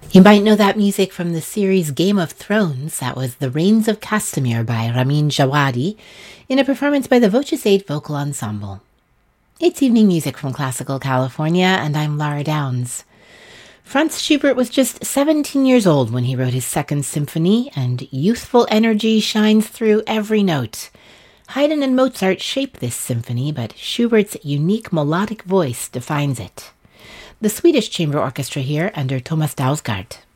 You might know that music from the series Game of Thrones. That was The Reigns of Castamere by Ramin Djawadi in a performance by the Voces 8 Vocal Ensemble. It's evening music from Classical California, and I'm Lara Downs. Franz Schubert was just 17 years old when he wrote his Second Symphony, and youthful energy shines through every note. Haydn and Mozart shaped this symphony, but Schubert's unique melodic voice defines it. The Swedish Chamber Orchestra here under Thomas Dausgaard.